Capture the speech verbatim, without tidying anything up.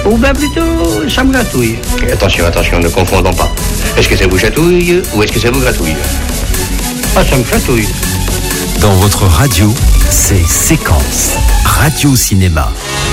Ou bien plutôt, ça me gratouille. Attention, attention, ne confondons pas. Est-ce que ça vous chatouille ou est-ce que ça vous gratouille? Ah, ça me gratouille. Dans votre radio, c'est Séquence Radio Cinéma.